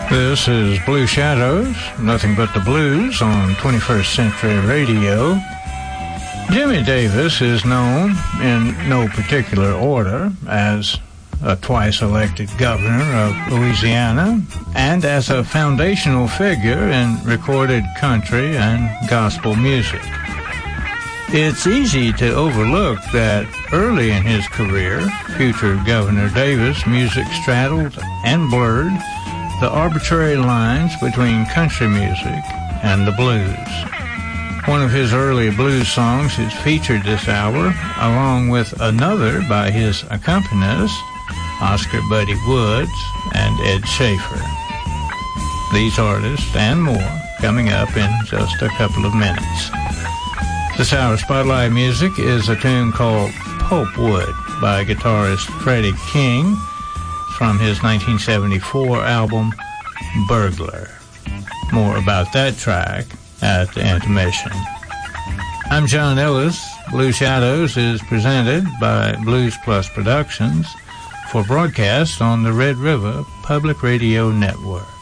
This is Blue Shadows, nothing but the blues on 21st Century Radio. Jimmy Davis is known in no particular order as a twice-elected governor of Louisiana and as a foundational figure in recorded country and gospel music. It's easy to overlook that early in his career, future Governor Davis' music straddled and blurred the arbitrary lines between country music and the blues. One of his early blues songs is featured this hour, along with another by his accompanist, Oscar Buddy Woods and Ed Schaefer. These artists and more coming up in just a couple of minutes. This hour's Spotlight music is a tune called Pulpwood by guitarist Freddie King from his 1974 album Burglar. More about that track at the intermission. I'm John Ellis. Blue Shadows is presented by Blues Plus Productions for broadcast on the Red River Public Radio Network.